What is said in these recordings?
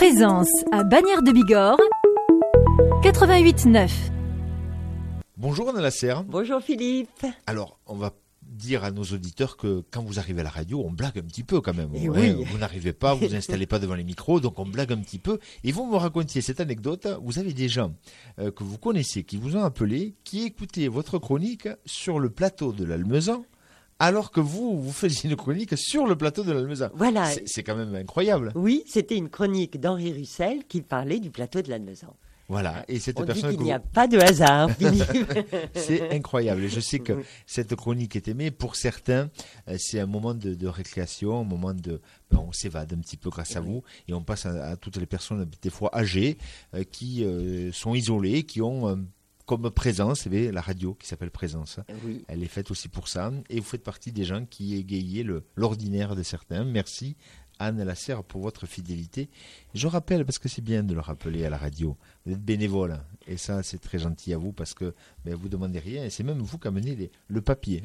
Présence à Bagnères de Bigorre, 88.9. Bonjour Anna Lasserre. Bonjour Philippe. Alors, on va dire à nos auditeurs que quand vous arrivez à la radio, on blague un petit peu quand même. Oui. Vous n'arrivez pas, vous installez pas devant les micros, donc on blague un petit peu. Et vous me racontiez cette anecdote, vous avez des gens que vous connaissez, qui vous ont appelé, qui écoutaient votre chronique sur le plateau de l'Almezan, alors que vous faisiez une chronique sur le plateau de l'Almezan. Voilà. C'est quand même incroyable. Oui, c'était une chronique d'Henri Russel qui parlait du plateau de l'Almezan. Voilà, et cette On dit personne qu'il n'y a pas de hasard, Philippe. C'est incroyable. Et je sais que cette chronique est aimée. Pour certains, c'est un moment de récréation, un moment on s'évade un petit peu grâce à vous. Et on passe à toutes les personnes, des fois âgées, qui sont isolées, qui ont comme Présence, vous savez, la radio qui s'appelle Présence. Oui. Elle est faite aussi pour ça. Et vous faites partie des gens qui égayez l'ordinaire de certains. Merci Anne Lasserre pour votre fidélité. Je rappelle, parce que c'est bien de le rappeler à la radio, vous êtes bénévole, et ça c'est très gentil à vous parce que vous demandez rien et c'est même vous qui amenez le papier.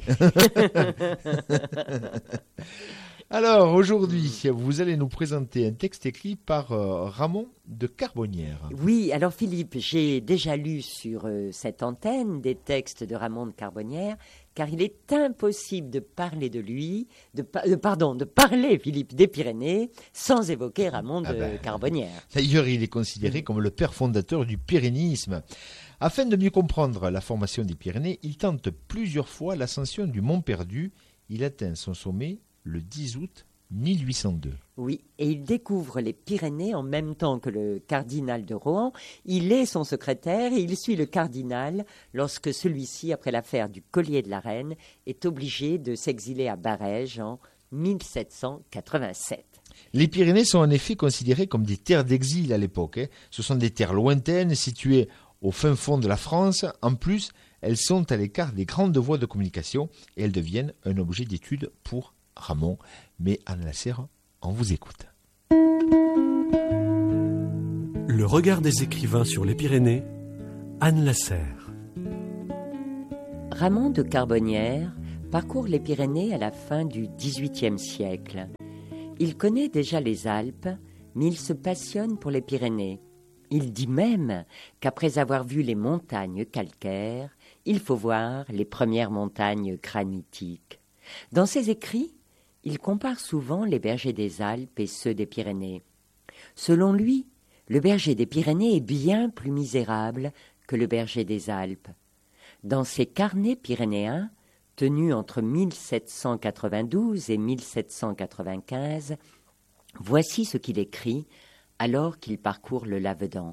Alors aujourd'hui, vous allez nous présenter un texte écrit par Ramon de Carbonnières. Oui, alors Philippe, j'ai déjà lu sur cette antenne des textes de Ramon de Carbonnières, car il est impossible de parler de lui, de parler, Philippe, des Pyrénées, sans évoquer Ramon de Carbonnières. D'ailleurs, il est considéré comme le père fondateur du pyrénéisme. Afin de mieux comprendre la formation des Pyrénées, il tente plusieurs fois l'ascension du Mont Perdu. Il atteint son sommet le 10 août 1802. Oui, et il découvre les Pyrénées en même temps que le cardinal de Rohan. Il est son secrétaire et il suit le cardinal lorsque celui-ci, après l'affaire du collier de la reine, est obligé de s'exiler à Barèges en 1787. Les Pyrénées sont en effet considérées comme des terres d'exil à l'époque. Ce sont des terres lointaines situées au fin fond de la France. En plus, elles sont à l'écart des grandes voies de communication et elles deviennent un objet d'étude pour Ramon. Mais Anne Lasserre, on vous écoute. Le regard des écrivains sur les Pyrénées, Anne Lasserre. Ramon de Carbonnières parcourt les Pyrénées à la fin du XVIIIe siècle. Il connaît déjà les Alpes, mais il se passionne pour les Pyrénées. Il dit même qu'après avoir vu les montagnes calcaires, il faut voir les premières montagnes granitiques. Dans ses écrits, il compare souvent les bergers des Alpes et ceux des Pyrénées. Selon lui, le berger des Pyrénées est bien plus misérable que le berger des Alpes. Dans ses carnets pyrénéens, tenus entre 1792 et 1795, voici ce qu'il écrit alors qu'il parcourt le Lavedan.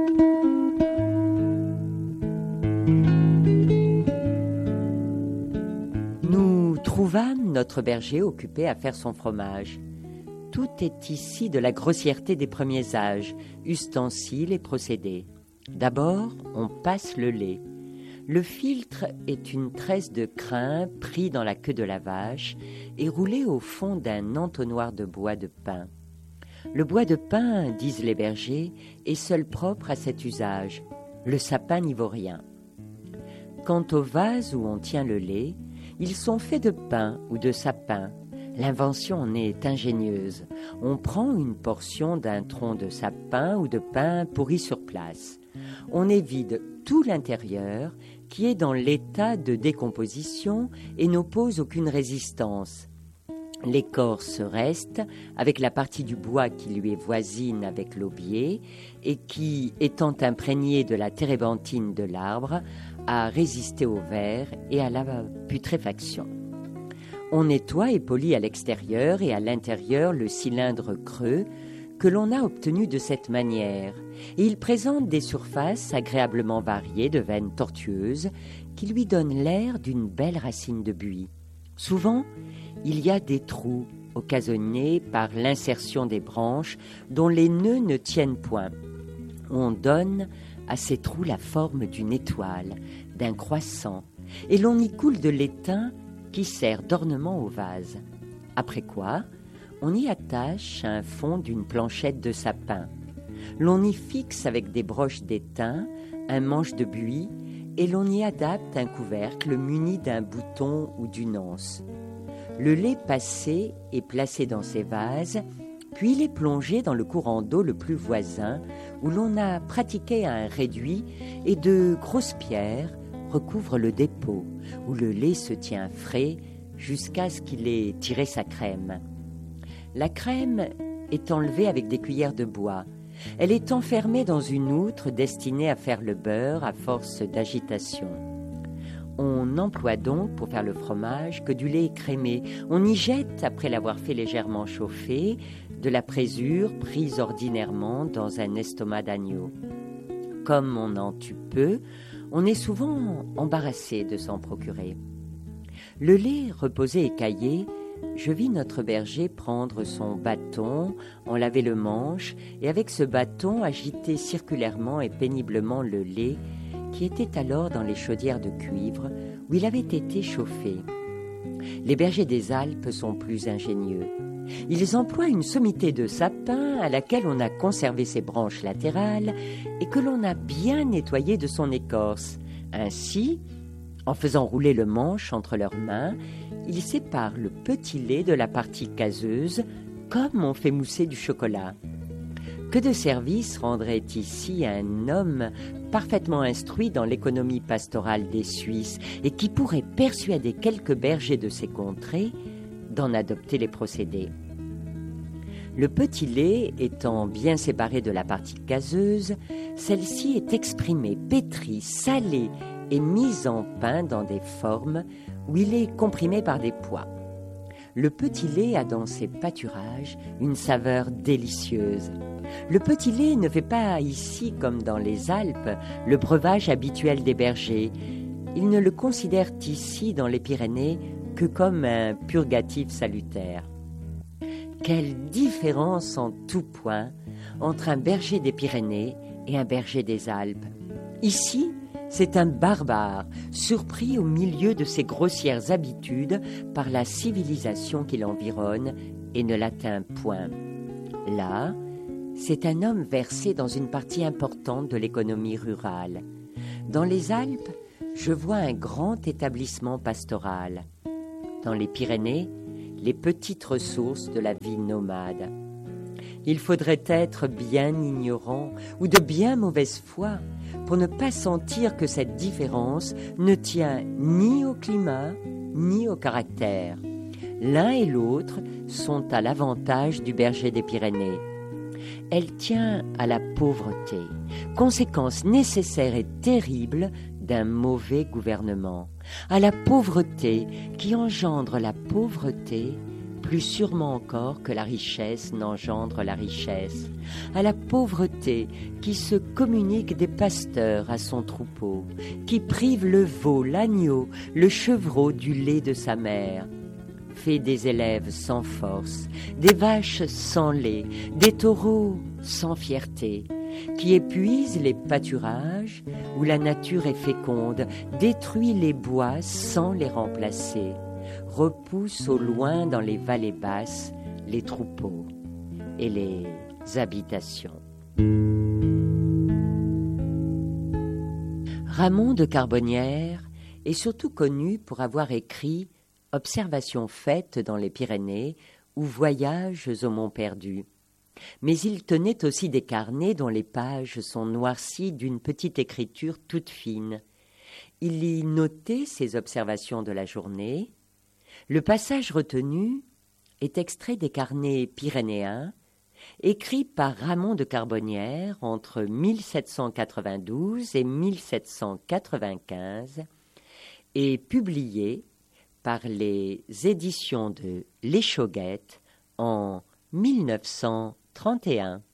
Nous trouvâmes notre berger occupé à faire son fromage. Tout est ici de la grossièreté des premiers âges, ustensiles et procédés. D'abord, on passe le lait. Le filtre est une tresse de crin pris dans la queue de la vache et roulé au fond d'un entonnoir de bois de pin. Le bois de pin, disent les bergers, est seul propre à cet usage. Le sapin n'y vaut rien. Quant aux vases où on tient le lait, ils sont faits de pin ou de sapin. L'invention en est ingénieuse. On prend une portion d'un tronc de sapin ou de pin pourri sur place. On évide tout l'intérieur qui est dans l'état de décomposition et n'oppose aucune résistance. L'écorce reste avec la partie du bois qui lui est voisine avec l'aubier et qui, étant imprégnée de la térébenthine de l'arbre, a résisté au ver et à la putréfaction. On nettoie et polit à l'extérieur et à l'intérieur le cylindre creux que l'on a obtenu de cette manière, et il présente des surfaces agréablement variées de veines tortueuses qui lui donnent l'air d'une belle racine de buis. Souvent, il y a des trous occasionnés par l'insertion des branches dont les nœuds ne tiennent point. On donne à ces trous la forme d'une étoile, d'un croissant, et l'on y coule de l'étain qui sert d'ornement au vase. Après quoi, on y attache un fond d'une planchette de sapin. L'on y fixe avec des broches d'étain un manche de buis et l'on y adapte un couvercle muni d'un bouton ou d'une anse. Le lait passé et placé dans ces vases puis il est plongé dans le courant d'eau le plus voisin, où l'on a pratiqué un réduit et de grosses pierres recouvrent le dépôt, où le lait se tient frais jusqu'à ce qu'il ait tiré sa crème. La crème est enlevée avec des cuillères de bois. Elle est enfermée dans une outre destinée à faire le beurre à force d'agitation. On n'emploie donc pour faire le fromage que du lait écrémé. On y jette, après l'avoir fait légèrement chauffer, de la présure prise ordinairement dans un estomac d'agneau. Comme on en tue peu, on est souvent embarrassé de s'en procurer. Le lait reposé et caillé, je vis notre berger prendre son bâton, en laver le manche, et avec ce bâton agiter circulairement et péniblement le lait qui était alors dans les chaudières de cuivre où il avait été chauffé. Les bergers des Alpes sont plus ingénieux. Ils emploient une sommité de sapin à laquelle on a conservé ses branches latérales et que l'on a bien nettoyé de son écorce. Ainsi, en faisant rouler le manche entre leurs mains, ils séparent le petit lait de la partie caseuse comme on fait mousser du chocolat. Que de service rendrait ici un homme parfaitement instruit dans l'économie pastorale des Suisses et qui pourrait persuader quelques bergers de ces contrées d'en adopter les procédés. Le petit lait étant bien séparé de la partie caseuse, celle-ci est exprimée, pétrie, salée et mise en pain dans des formes où il est comprimé par des pois. Le petit lait a dans ses pâturages une saveur délicieuse. Le petit lait ne fait pas ici, comme dans les Alpes, le breuvage habituel des bergers. Ils ne le considèrent ici, dans les Pyrénées, que comme un purgatif salutaire. Quelle différence en tout point entre un berger des Pyrénées et un berger des Alpes. Ici, c'est un barbare, surpris au milieu de ses grossières habitudes par la civilisation qui l'environne et ne l'atteint point. Là, c'est un homme versé dans une partie importante de l'économie rurale. Dans les Alpes, je vois un grand établissement pastoral. Dans les Pyrénées, les petites ressources de la vie nomade. Il faudrait être bien ignorant ou de bien mauvaise foi pour ne pas sentir que cette différence ne tient ni au climat ni au caractère. L'un et l'autre sont à l'avantage du berger des Pyrénées. Elle tient à la pauvreté, conséquence nécessaire et terrible d'un mauvais gouvernement, à la pauvreté qui engendre la pauvreté, plus sûrement encore que la richesse n'engendre la richesse, à la pauvreté qui se communique des pasteurs à son troupeau, qui prive le veau, l'agneau, le chevreau du lait de sa mère, fait des élèves sans force, des vaches sans lait, des taureaux sans fierté, qui épuise les pâturages où la nature est féconde, détruit les bois sans les remplacer, repousse au loin dans les vallées basses les troupeaux et les habitations. Ramon de Carbonnières est surtout connu pour avoir écrit « Observations faites dans les Pyrénées » ou « Voyages au Mont Perdu ». Mais il tenait aussi des carnets dont les pages sont noircies d'une petite écriture toute fine. Il y notait ses observations de la journée. Le passage retenu est extrait des carnets pyrénéens, écrits par Ramon de Carbonnières entre 1792 et 1795 et publié par les éditions de L'Échauguette en 1931.